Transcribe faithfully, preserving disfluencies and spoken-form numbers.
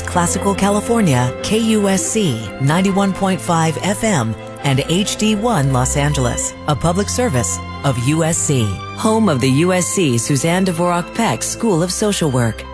Angeles, Classical California, K U S C ninety-one point five F M, and H D one Los Angeles, a public service of U S C, home of the U S C Suzanne Dvorak Peck School of Social Work.